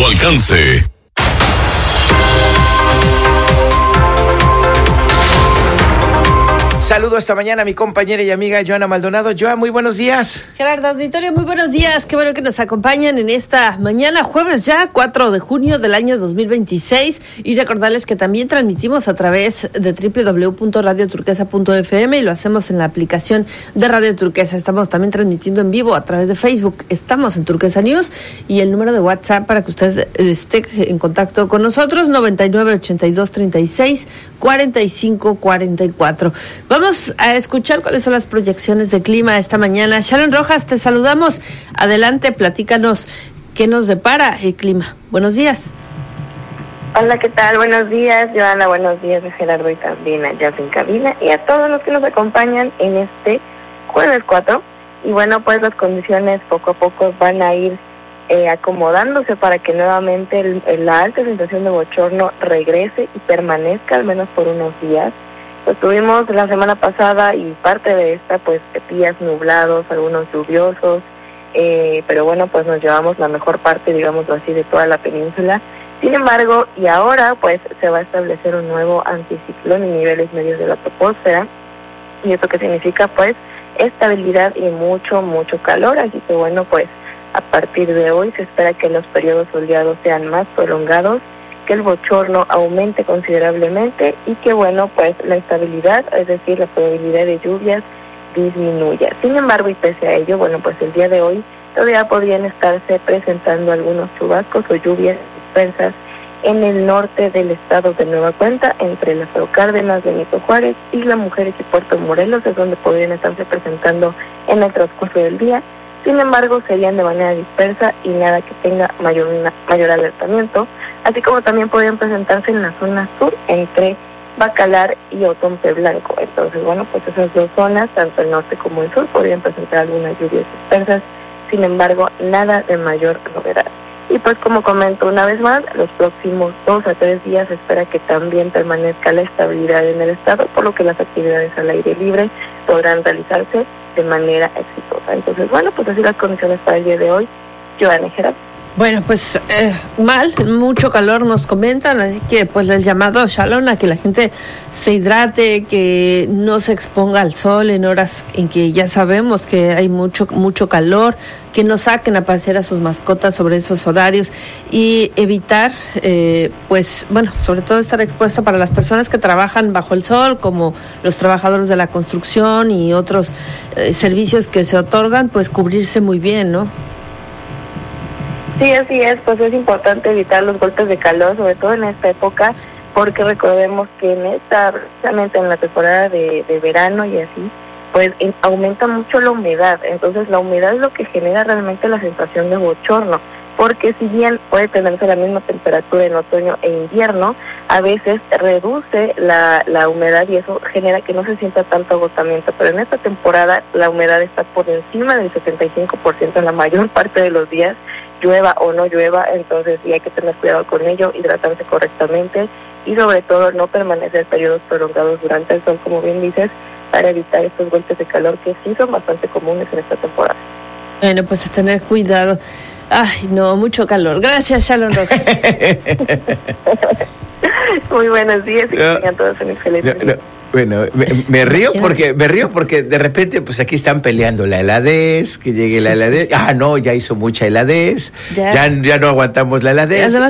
tu alcance. Saludo esta mañana a mi compañera y amiga Joana Maldonado. Joa, muy buenos días. Gerardo Auditorio, muy buenos días. Qué bueno que nos acompañan en esta mañana, jueves ya, 4 de junio del año 2026. Y recordarles que también transmitimos a través de www.radioturquesa.fm y lo hacemos en la aplicación de Radio Turquesa. Estamos también transmitiendo en vivo a través de Facebook. Estamos en Turquesa News y el número de WhatsApp para que usted esté en contacto con nosotros, 9982364544. Vamos a escuchar cuáles son las proyecciones de clima esta mañana. Sharon Rojas, te saludamos. Adelante, platícanos qué nos depara el clima. Buenos días. Hola, ¿qué tal? Buenos días, Joana. Buenos días, Gerardo, y también allá en cabina. Y a todos los que nos acompañan en este jueves 4. Y bueno, pues las condiciones poco a poco van a ir acomodándose para que nuevamente la alta sensación de bochorno regrese y permanezca al menos por unos días. Pues tuvimos la semana pasada y parte de esta, pues días nublados, algunos lluviosos, pero bueno, pues nos llevamos la mejor parte, digámoslo así, de toda la península. Sin embargo, y ahora pues se va a establecer un nuevo anticiclón en niveles medios de la troposfera, y esto que significa pues estabilidad y mucho calor, así que bueno, pues a partir de hoy se espera que los periodos soleados sean más prolongados, que el bochorno aumente considerablemente y que bueno, pues la estabilidad, es decir, la probabilidad de lluvias disminuya. Sin embargo, y pese a ello, bueno, pues el día de hoy todavía podrían estarse presentando algunos chubascos o lluvias dispersas en el norte del estado de Nueva Cuenta, entre Lázaro Cárdenas, Benito Juárez, Isla Mujeres y Puerto Morelos, es donde podrían estarse presentando en el transcurso del día. Sin embargo, serían de manera dispersa y nada que tenga mayor alertamiento, así como también podrían presentarse en la zona sur, entre Bacalar y Otompe Blanco. Entonces, bueno, pues esas dos zonas, tanto el norte como el sur, podrían presentar algunas lluvias dispersas, sin embargo, nada de mayor novedad. Y pues como comento una vez más, los próximos 2 a 3 días se espera que también permanezca la estabilidad en el estado, por lo que las actividades al aire libre podrán realizarse de manera exitosa. Entonces, bueno, pues así las condiciones para el día de hoy. Joana, Gerardo. Bueno, pues mucho calor nos comentan, así que pues el llamado, Shalom, a que la gente se hidrate, que no se exponga al sol en horas en que ya sabemos que hay mucho calor, que no saquen a pasear a sus mascotas sobre esos horarios y evitar, pues bueno, sobre todo estar expuesto para las personas que trabajan bajo el sol, como los trabajadores de la construcción y otros servicios que se otorgan, pues cubrirse muy bien, ¿no? Sí, así es, pues es importante evitar los golpes de calor, sobre todo en esta época, porque recordemos que precisamente en la temporada de verano y así, pues aumenta mucho la humedad. Entonces la humedad es lo que genera realmente la sensación de bochorno, porque si bien puede tenerse la misma temperatura en otoño e invierno, a veces reduce la humedad y eso genera que no se sienta tanto agotamiento, pero en esta temporada la humedad está por encima del 75% en la mayor parte de los días, llueva o no llueva. Entonces sí hay que tener cuidado con ello, hidratarse correctamente y sobre todo no permanecer periodos prolongados durante el sol, como bien dices, para evitar estos golpes de calor que sí son bastante comunes en esta temporada. Bueno, pues a tener cuidado. Ay, no, mucho calor. Gracias, Shalom Rojas. Muy buenos días y que tengan todos un excelente día. Bueno, me río porque de repente pues aquí están peleando la heladez, que llegue la heladez. No, ya hizo mucha heladez, ya no aguantamos la heladez.